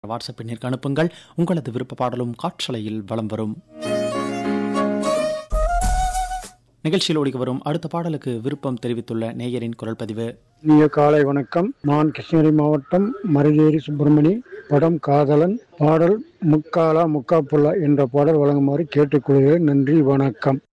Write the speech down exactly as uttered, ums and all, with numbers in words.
WhatsApp எண்ணிற்கு அனுப்புங்கள். உங்களது விருப்ப பாடலும் காற்றலையில் வலம் வரும். நிகழ்ச்சியில் ஒழிக்க வரும் அடுத்த பாடலுக்கு விருப்பம் தெரிவித்துள்ள நேயரின் குரல் பதிவு. இனிய காலை வணக்கம். நான் கிருஷ்ணகிரி மாவட்டம் மருதேரி சுப்பிரமணி. படம் காதலன். பாடல் முக்காலா முக்கா புல்லா என்ற பாடல் வழங்குமாறு கேட்டுக்கொள்கிறேன். நன்றி, வணக்கம்.